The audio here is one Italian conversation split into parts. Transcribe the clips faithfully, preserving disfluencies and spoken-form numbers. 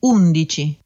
undici.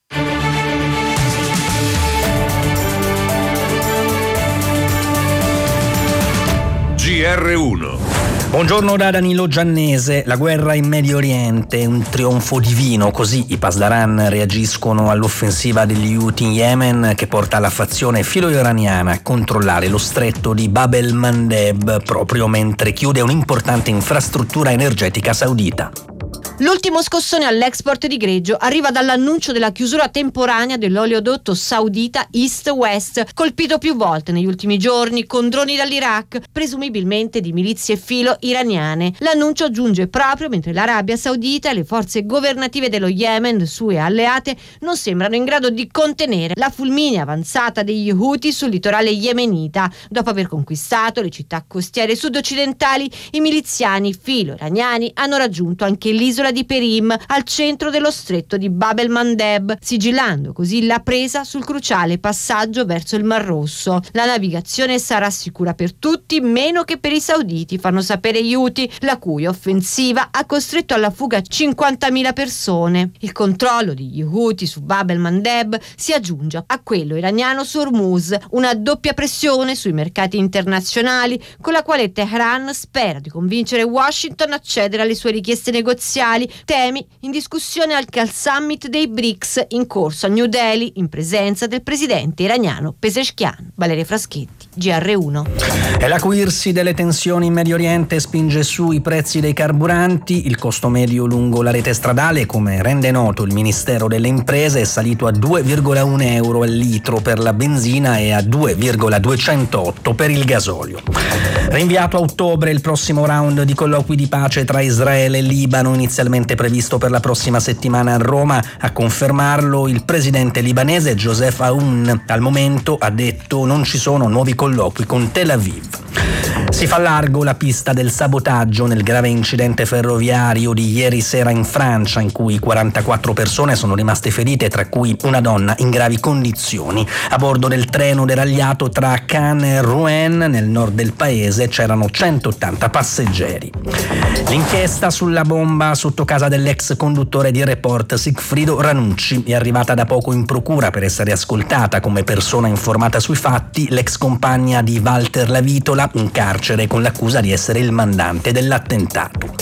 G R uno. Buongiorno da Danilo Giannese. La guerra in Medio Oriente è un trionfo divino, così i Pasdaran reagiscono all'offensiva degli Houthi in Yemen che porta la fazione filo-iraniana a controllare lo stretto di Bab el-Mandeb proprio mentre chiude un'importante infrastruttura energetica saudita. L'ultimo scossone all'export di greggio arriva dall'annuncio della chiusura temporanea dell'oleodotto saudita East-West, colpito più volte negli ultimi giorni con droni dall'Iraq, presumibilmente di milizie filo-iraniane. L'annuncio giunge proprio mentre l'Arabia Saudita e le forze governative dello Yemen, sue alleate, non sembrano in grado di contenere la fulminea avanzata degli Houthi sul litorale yemenita. Dopo aver conquistato le città costiere sud-occidentali, i miliziani filo-iraniani hanno raggiunto anche l'isola di Perim, al centro dello stretto di Bab el-Mandeb, sigillando così la presa sul cruciale passaggio verso il Mar Rosso. La navigazione sarà sicura per tutti, meno che per i sauditi, fanno sapere gli Houthi, la cui offensiva ha costretto alla fuga cinquantamila persone. Il controllo degli Houthi su Bab el-Mandeb si aggiunge a quello iraniano su Hormuz, una doppia pressione sui mercati internazionali con la quale Teheran spera di convincere Washington a cedere alle sue richieste negoziali, temi in discussione anche al summit dei B R I C S in corso a New Delhi in presenza del presidente iraniano Pezeshkian. Valeria Fraschetti, G R uno. E l'acuirsi delle tensioni in Medio Oriente spinge su i prezzi dei carburanti. Il costo medio lungo la rete stradale, come rende noto il Ministero delle Imprese, è salito a due virgola uno euro al litro per la benzina e a due virgola duecentotto per il gasolio. Rinviato a ottobre il prossimo round di colloqui di pace tra Israele e Libano, inizialmente previsto per la prossima settimana a Roma. A confermarlo il presidente libanese Joseph Aoun. Al momento, ha detto, non ci sono nuovi colloqui con Tel Aviv. Si fa largo la pista del sabotaggio nel grave incidente ferroviario di ieri sera in Francia, in cui quarantaquattro persone sono rimaste ferite, tra cui una donna in gravi condizioni. A bordo del treno deragliato tra Cannes e Rouen, nel nord del paese, c'erano centottanta passeggeri. L'inchiesta sulla bomba sotto casa dell'ex conduttore di Report Sigfrido Ranucci è arrivata da poco in procura per essere ascoltata come persona informata sui fatti. L'ex compagna di Walter Lavitola in carcere con l'accusa di essere il mandante dell'attentato.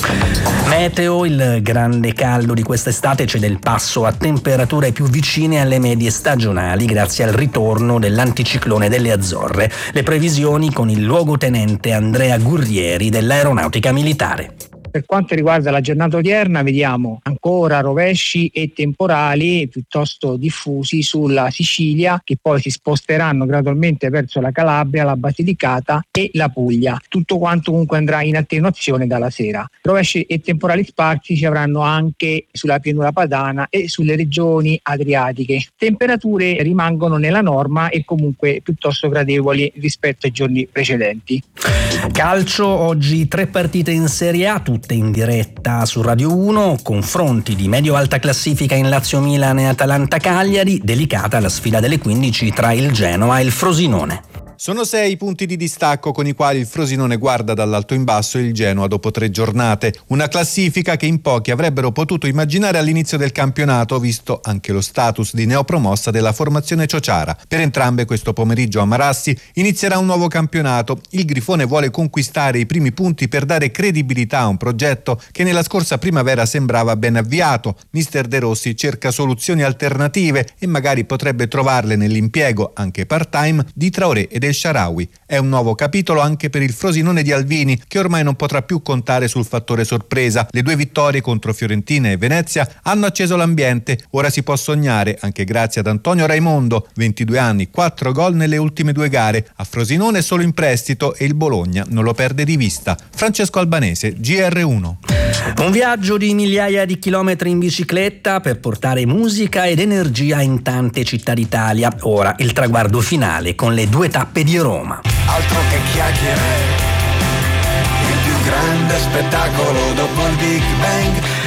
Meteo: il grande caldo di quest'estate cede il passo a temperature più vicine alle medie stagionali grazie al ritorno dell'anticiclone delle Azzorre. Le previsioni con il luogotenente Andrea Gurrieri dell'Aeronautica Militare. Per quanto riguarda la giornata odierna, vediamo ancora rovesci e temporali piuttosto diffusi sulla Sicilia, che poi si sposteranno gradualmente verso la Calabria, la Basilicata e la Puglia. Tutto quanto comunque andrà in attenuazione dalla sera. Rovesci e temporali sparsi ci avranno anche sulla pianura padana e sulle regioni adriatiche. Temperature rimangono nella norma e comunque piuttosto gradevoli rispetto ai giorni precedenti. Calcio: oggi tre partite in Serie A, tutte in diretta su Radio uno, confronti di medio-alta classifica in Lazio Milan e Atalanta Cagliari, delicata la sfida delle quindici tra il Genoa e il Frosinone. Sono sei i punti di distacco con i quali il Frosinone guarda dall'alto in basso il Genoa dopo tre giornate. Una classifica che in pochi avrebbero potuto immaginare all'inizio del campionato, visto anche lo status di neopromossa della formazione ciociara. Per entrambe questo pomeriggio a Marassi inizierà un nuovo campionato. Il Grifone vuole conquistare i primi punti per dare credibilità a un progetto che nella scorsa primavera sembrava ben avviato. Mister De Rossi cerca soluzioni alternative e magari potrebbe trovarle nell'impiego, anche part-time, di Traoré e del Shaarawy. È un nuovo capitolo anche per il Frosinone di Alvini, che ormai non potrà più contare sul fattore sorpresa. Le due vittorie contro Fiorentina e Venezia hanno acceso l'ambiente. Ora si può sognare, anche grazie ad Antonio Raimondo, ventidue anni, quattro gol nelle ultime due gare. A Frosinone solo in prestito e il Bologna non lo perde di vista. Francesco Albanese, G R uno. Un viaggio di migliaia di chilometri in bicicletta per portare musica ed energia in tante città d'Italia. Ora il traguardo finale con le due tappe di Roma. Altro che chiacchiere, il più grande spettacolo dopo il Big Bang,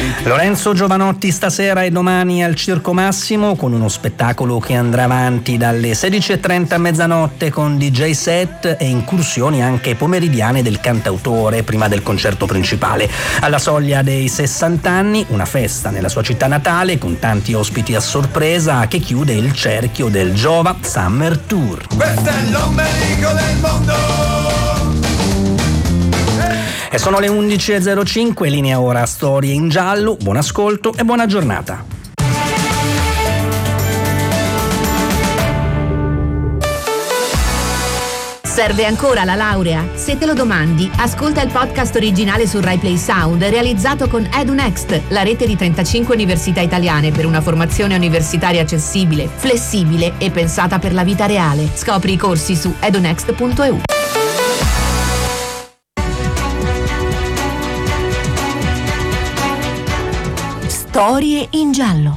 Lorenzo Giovanotti stasera e domani al Circo Massimo con uno spettacolo che andrà avanti dalle sedici e trenta a mezzanotte con D J set e incursioni anche pomeridiane del cantautore prima del concerto principale. Alla soglia dei sessanta anni, una festa nella sua città natale con tanti ospiti a sorpresa che chiude il cerchio del Giova Summer Tour. Questo è l'ombelico del mondo. E sono le undici e zero cinque, linea ora Storie in giallo. Buon ascolto e buona giornata. Serve ancora la laurea? Se te lo domandi, ascolta il podcast originale su Rai Play Sound realizzato con EduNext, la rete di trentacinque università italiane per una formazione universitaria accessibile, flessibile e pensata per la vita reale. Scopri i corsi su edunext punto e u. Storie in giallo.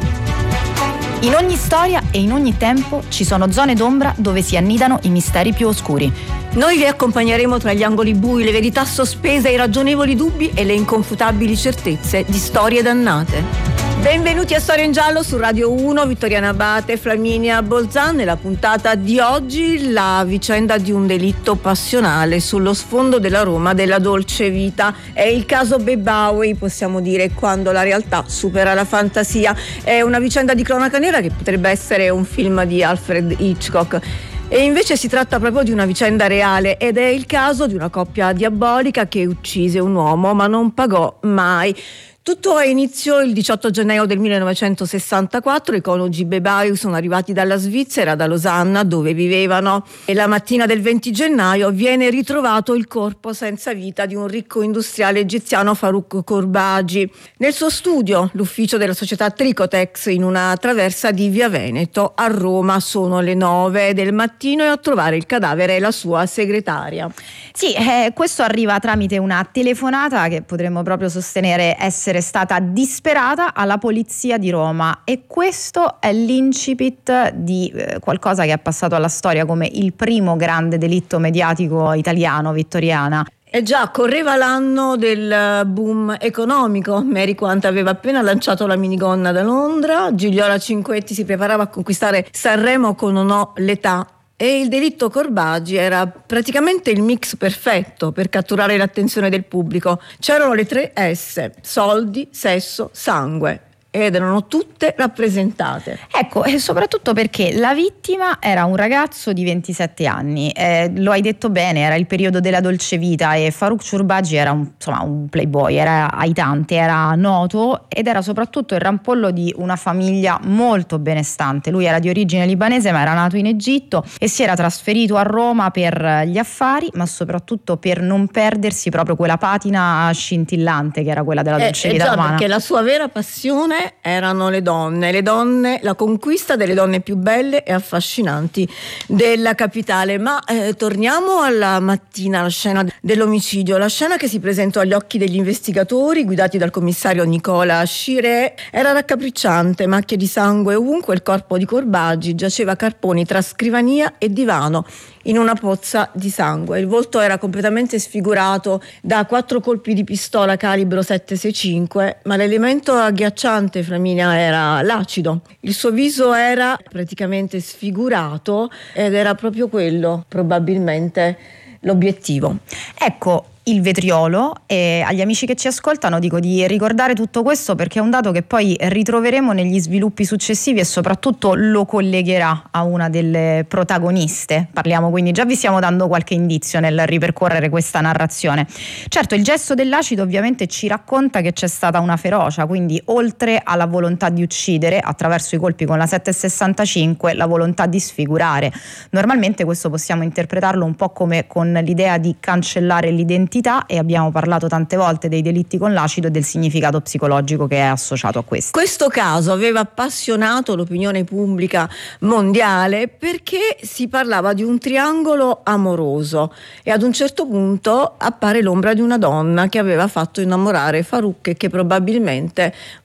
In ogni storia e in ogni tempo ci sono zone d'ombra dove si annidano i misteri più oscuri. Noi vi accompagneremo tra gli angoli bui, le verità sospese, i ragionevoli dubbi e le inconfutabili certezze di storie dannate. Benvenuti a Storia in Giallo su Radio uno, Vittoriana Abate, Flaminia Bolzan. Nella puntata di oggi la vicenda di un delitto passionale sullo sfondo della Roma della dolce vita. È il caso Bebawi, possiamo dire, quando la realtà supera la fantasia. È una vicenda di cronaca nera che potrebbe essere un film di Alfred Hitchcock. E invece si tratta proprio di una vicenda reale ed è il caso di una coppia diabolica che uccise un uomo ma non pagò mai. Tutto ha inizio il diciotto gennaio del millenovecentosessantaquattro. I coniugi Bebawi sono arrivati dalla Svizzera, da Losanna, dove vivevano, e la mattina del venti gennaio viene ritrovato il corpo senza vita di un ricco industriale egiziano, Farouk Korbagi, nel suo studio, l'ufficio della società Tricotex, in una traversa di Via Veneto a Roma. Sono le nove del mattino e a trovare il cadavere è la sua segretaria. Sì, eh, questo arriva tramite una telefonata che potremmo proprio sostenere essere stata disperata alla polizia di Roma, e questo è l'incipit di eh, qualcosa che è passato alla storia come il primo grande delitto mediatico italiano, Vittoriana. E già, correva l'anno del boom economico. Mary Quant aveva appena lanciato la minigonna da Londra, Gigliola Cinquetti si preparava a conquistare Sanremo con Non ho l'età, e il delitto Korbagi era praticamente il mix perfetto per catturare l'attenzione del pubblico. C'erano le tre S: soldi, sesso, sangue. Ed erano tutte rappresentate. Ecco, e soprattutto perché la vittima era un ragazzo di ventisette anni, eh, lo hai detto bene, era il periodo della dolce vita e Farouk Korbagi era un, insomma, un playboy, era aitante, era noto ed era soprattutto il rampollo di una famiglia molto benestante. Lui era di origine libanese ma era nato in Egitto e si era trasferito a Roma per gli affari, ma soprattutto per non perdersi proprio quella patina scintillante che era quella della dolce eh, vita eh già, romana. Perché la sua vera passione erano le donne, le donne, la conquista delle donne più belle e affascinanti della capitale. Ma eh, torniamo alla mattina, alla scena dell'omicidio, la scena che si presentò agli occhi degli investigatori guidati dal commissario Nicola Scire era raccapricciante: macchie di sangue ovunque, il corpo di Korbagi giaceva a carponi tra scrivania e divano in una pozza di sangue. Il volto era completamente sfigurato da quattro colpi di pistola calibro sette sessantacinque, ma l'elemento agghiacciante, Flaminia, era l'acido. Il suo viso era praticamente sfigurato ed era proprio quello probabilmente l'obiettivo. Ecco, il vetriolo, e agli amici che ci ascoltano dico di ricordare tutto questo perché è un dato che poi ritroveremo negli sviluppi successivi e soprattutto lo collegherà a una delle protagoniste. Parliamo quindi, già vi stiamo dando qualche indizio nel ripercorrere questa narrazione. Certo, il gesto dell'acido ovviamente ci racconta che c'è stata una ferocia, quindi oltre alla volontà di uccidere attraverso i colpi con la sette sessantacinque, la volontà di sfigurare. Normalmente questo possiamo interpretarlo un po' come con l'idea di cancellare l'identità, e abbiamo parlato tante volte dei delitti con l'acido e del significato psicologico che è associato a questo. Questo caso aveva appassionato l'opinione pubblica mondiale perché si parlava di un triangolo amoroso e ad un certo punto appare l'ombra di una donna che aveva fatto innamorare Farouk e che probabilmente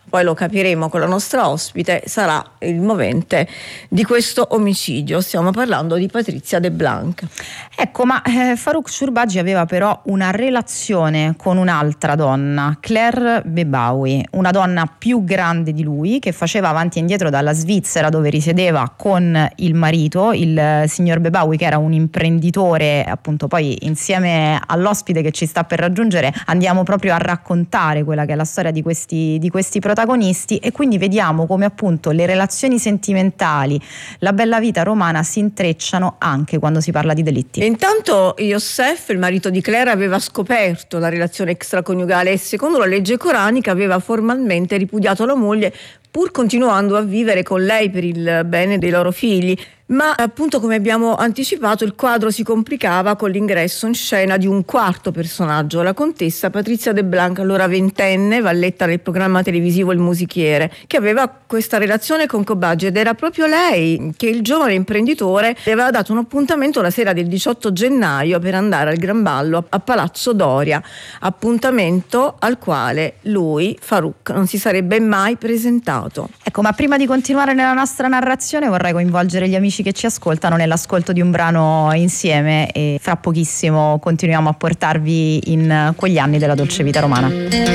poi lo capiremo con la nostra ospite, sarà il movente di questo omicidio. Stiamo parlando di Patrizia De Blanc. Ecco, ma eh, Farouk Shorbagy aveva però una relazione con un'altra donna, Claire Bebaoui, una donna più grande di lui, che faceva avanti e indietro dalla Svizzera, dove risiedeva con il marito, il signor Bebaoui, che era un imprenditore. Appunto, poi insieme all'ospite che ci sta per raggiungere andiamo proprio a raccontare quella che è la storia di questi, di questi protagonisti, e quindi vediamo come appunto le relazioni sentimentali, la bella vita romana si intrecciano anche quando si parla di delitti. Intanto Youssef, il marito di Claire, aveva scoperto la relazione extraconiugale e secondo la legge coranica aveva formalmente ripudiato la moglie, pur continuando a vivere con lei per il bene dei loro figli. Ma appunto, come abbiamo anticipato, il quadro si complicava con l'ingresso in scena di un quarto personaggio, la contessa Patrizia De Blanc, allora ventenne, valletta del programma televisivo Il Musichiere, che aveva questa relazione con Shorbagy, ed era proprio lei che il giovane imprenditore le aveva dato un appuntamento la sera del diciotto gennaio per andare al Gran Ballo a Palazzo Doria, appuntamento al quale lui, Farouk, non si sarebbe mai presentato. Ecco, ma prima di continuare nella nostra narrazione vorrei coinvolgere gli amici che ci ascoltano nell'ascolto di un brano insieme, e fra pochissimo continuiamo a portarvi in quegli anni della dolce vita romana.